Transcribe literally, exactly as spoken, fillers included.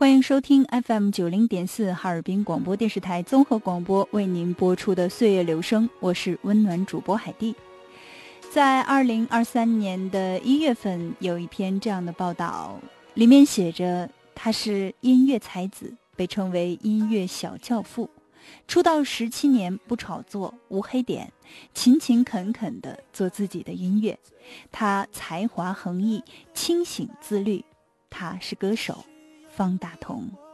欢迎收听 F M 九零点四哈尔滨广播电视台综合广播为您播出的岁月留声，我是温暖主播海蒂。在二零二三年的一月份，有一篇这样的报道，里面写着他是音乐才子，被称为音乐小教父，出道十七年不炒作无黑点，勤勤恳恳地做自己的音乐。他才华横溢，清醒自律。他是歌手方大同。